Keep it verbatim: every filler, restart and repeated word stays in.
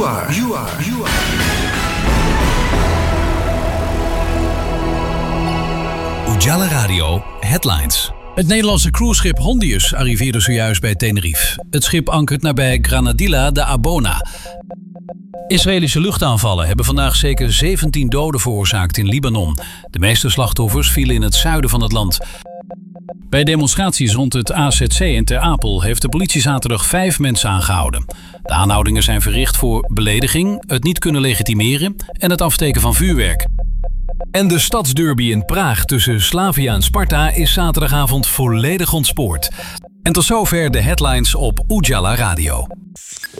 You are. You are. You are. Ujala Radio Headlines. Het Nederlandse cruiseschip Hondius arriveerde zojuist bij Tenerife. Het schip ankert nabij Granadilla de Abona. Israëlische luchtaanvallen hebben vandaag zeker zeventien doden veroorzaakt in Libanon. De meeste slachtoffers vielen in het zuiden van het land. Bij demonstraties rond het A Z C in Ter Apel heeft de politie zaterdag vijf mensen aangehouden. De aanhoudingen zijn verricht voor belediging, het niet kunnen legitimeren en het afsteken van vuurwerk. En de stadsderby in Praag tussen Slavia en Sparta is zaterdagavond volledig ontspoord. En tot zover de headlines op Ujala Radio.